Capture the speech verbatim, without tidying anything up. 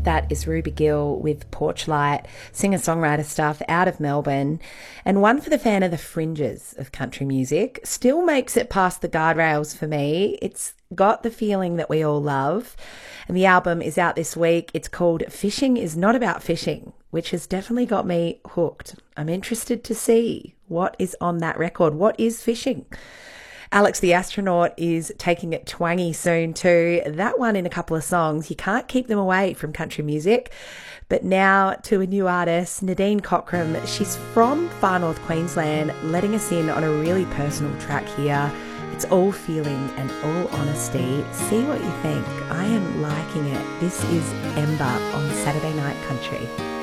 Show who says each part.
Speaker 1: That is Ruby Gill with Porchlight, singer-songwriter stuff out of Melbourne, and one for the fan of the fringes of country music. Still makes it past the guardrails for me. It's got the feeling that we all love, and the album is out this week. It's called Fishing is Not About Fishing, which has definitely got me hooked. I'm interested to see what is on that record. What is fishing? Alex the Astronaut is taking it twangy soon too. That one in a couple of songs. You can't keep them away from country music. But now to a new artist, Nadine Cockram. She's from far north Queensland, letting us in on a really personal track here. It's all feeling and all honesty. See what you think. I am liking it. This is Ember on Saturday Night Country.